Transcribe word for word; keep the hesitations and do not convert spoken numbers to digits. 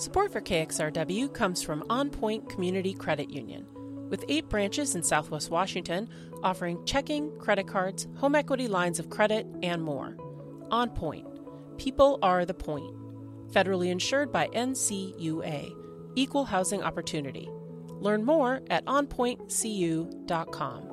Support for K X R W comes from On Point Community Credit Union, with eight branches in Southwest Washington offering checking, credit cards, home equity lines of credit, and more. On Point. People are the point. Federally insured by N C U A. Equal Housing Opportunity. Learn more at on point c u dot com.